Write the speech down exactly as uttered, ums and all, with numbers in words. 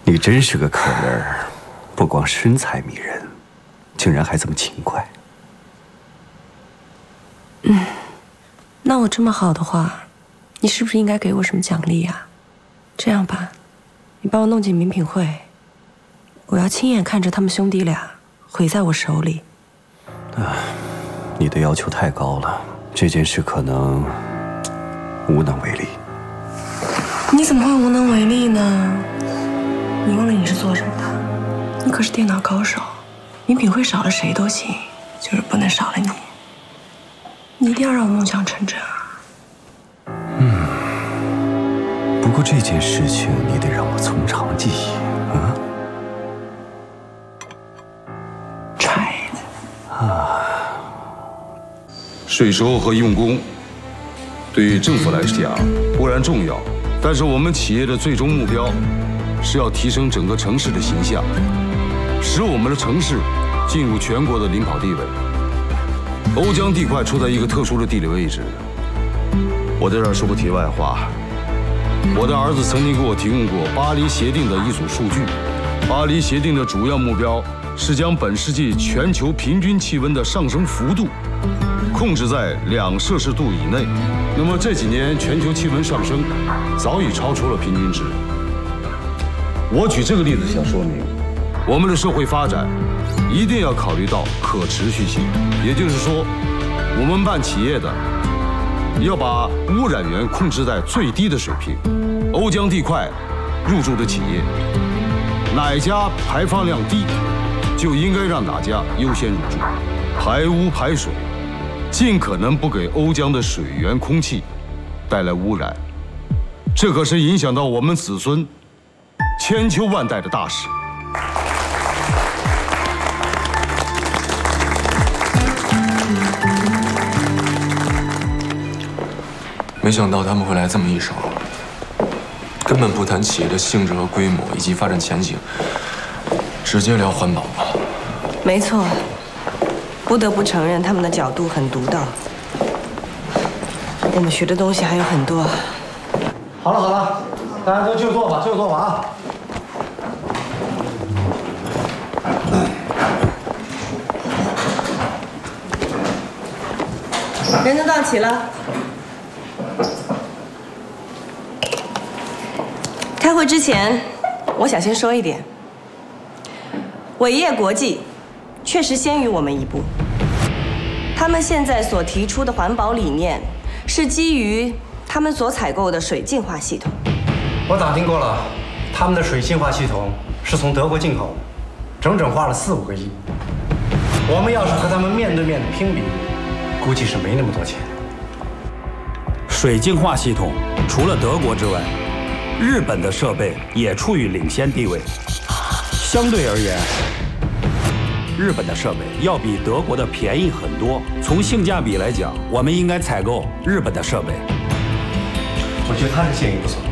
你真是个可人儿，不光身材迷人，竟然还这么勤快。 嗯，那我这么好的话，你是不是应该给我什么奖励呀？这样吧，你帮我弄进名品会，我要亲眼看着他们兄弟俩毁在我手里。 啊，你的要求太高了，这件事可能无能为力。 你怎么会无能为力呢？你忘了你是做什么的？你可是电脑高手，名品会少了谁都行，就是不能少了你。你一定要让我梦想成真啊！ 嗯，不过这件事情你得让我从长计议啊。 Try it。 啊， 税收和用工对于政府来讲固然重要，但是我们企业的最终目标是要提升整个城市的形象，使我们的城市进入全国的领跑地位。瓯江地块处在一个特殊的地理位置。我在这儿说个题外话，我的儿子曾经给我提供过巴黎协定的一组数据。巴黎协定的主要目标是将本世纪全球平均气温的上升幅度控制在两摄氏度以内。那么这几年全球气温上升早已超出了平均值。我举这个例子想说明，我们的社会发展一定要考虑到可持续性，也就是说，我们办企业的要把污染源控制在最低的水平。瓯江地块入驻的企业，哪家排放量低，就应该让哪家优先入驻，排污排水，尽可能不给瓯江的水源、空气带来污染。这可是影响到我们子孙千秋万代的大事。 没想到他们会来这么一手，根本不谈企业的性质和规模以及发展前景，直接聊环保吧。 没错，不得不承认他们的角度很独到，我们学的东西还有很多。 好了好了，大家都就坐吧，就坐吧啊！ 人都到齐了。开会之前，我想先说一点，伟业国际确实先于我们一步。他们现在所提出的环保理念，是基于他们所采购的水净化系统。 我打听过了，他们的水净化系统是从德国进口的，整整花了四五个亿。我们要是和他们面对面的拼比，估计是没那么多钱。 水净化系统除了德国之外，日本的设备也处于领先地位。相对而言，日本的设备要比德国的便宜很多。从性价比来讲，我们应该采购日本的设备。 我觉得他的建议不错。